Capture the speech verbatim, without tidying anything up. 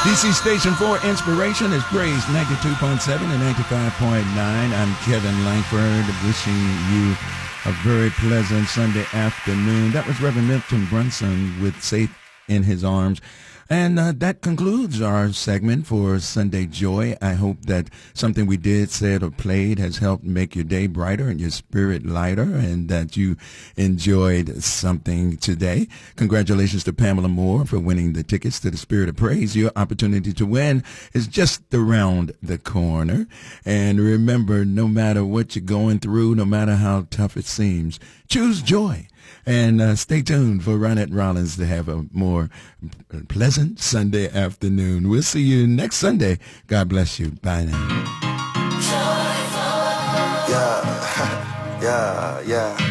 D C Station for Inspiration is Praise ninety-two point seven and ninety-five point nine. I'm Kevin Langford, wishing you a very pleasant Sunday afternoon. That was Reverend Milton Brunson with Safe in His Arms. And uh, that concludes our segment for Sunday Joy. I hope that something we did, said, or played has helped make your day brighter and your spirit lighter, and that you enjoyed something today. Congratulations to Pamela Moore for winning the tickets to the Spirit of Praise. Your opportunity to win is just around the corner. And remember, no matter what you're going through, no matter how tough it seems, choose joy. And uh, stay tuned for Ronette Rollins to have a more pleasant Sunday afternoon. We'll see you next Sunday. God bless you. Bye now. Yeah, yeah, yeah.